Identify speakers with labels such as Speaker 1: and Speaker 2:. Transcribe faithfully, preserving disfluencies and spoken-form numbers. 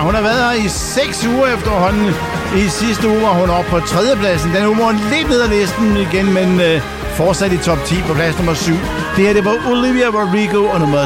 Speaker 1: hun har været her i seks uger efterhånden. I sidste uge var hun oppe på tredjepladsen. Den uge var hun lidt ned ad listen igen, men øh, fortsat i top ti på plads nummer syv. Det her, det var Olivia Rodrigo og nummeret